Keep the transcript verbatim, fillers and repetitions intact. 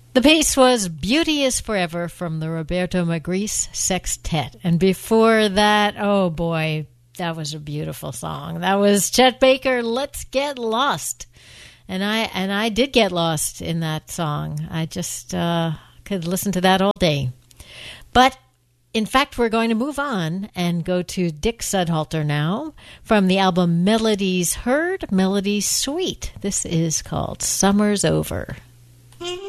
The piece was Beauty is Forever from the Roberto Magris Sextet. And before that, oh boy, that was a beautiful song. That was Chet Baker, Let's Get Lost. And I and I did get lost in that song. I just uh, could listen to that all day. But in fact, we're going to move on and go to Dick Sudhalter now from the album Melodies Heard, Melodies Sweet. This is called Summer's Over.